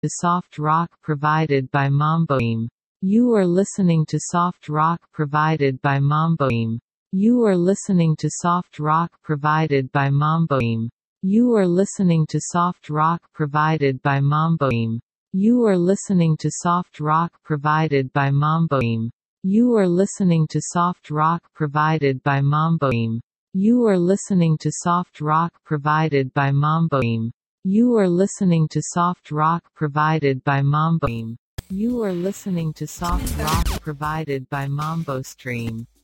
to soft rock provided by Mamboim. You are listening to soft rock provided by Mamboim. You are listening to soft rock provided by Mamboim. You are listening to soft rock provided by Mamboim. You are listening to soft rock provided by Mamboim. You are listening to soft rock provided by Mamboim. You are listening to soft rock provided by Mamboim. You are listening to soft rock provided by Mamboim. You are listening to soft rock provided by Mambo Stream.